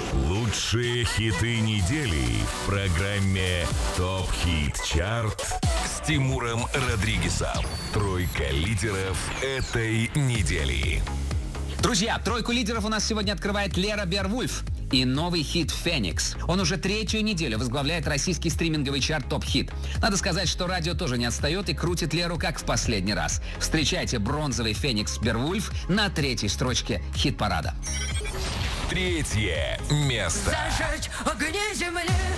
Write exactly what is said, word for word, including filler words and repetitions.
Лучшие хиты недели в программе ТОП Хит Чарт с Тимуром Родригезом. Тройка лидеров этой недели. Друзья, тройку лидеров у нас сегодня открывает Лера Беовульф и новый хит «Феникс». Он уже третью неделю возглавляет российский стриминговый чарт «Топ Хит». Надо сказать, что радио тоже не отстает и крутит Леру как в последний раз. Встречайте бронзовый «Феникс» Беовульф на третьей строчке хит-парада. Третье место. Зажечь огни земли.